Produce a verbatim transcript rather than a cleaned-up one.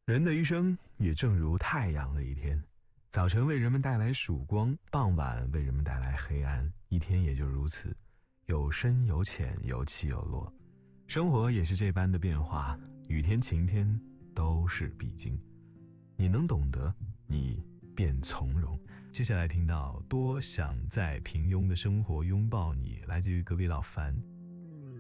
人的一生也正如太阳的一天，早晨为人们带来曙光，傍晚为人们带来黑暗，一天也就如此，有深有浅，有起有落。生活也是这般的变化，雨天晴天都是必经。你能懂得，你便从容。接下来听到多想在平庸的生活拥抱你，来自于隔壁老樊。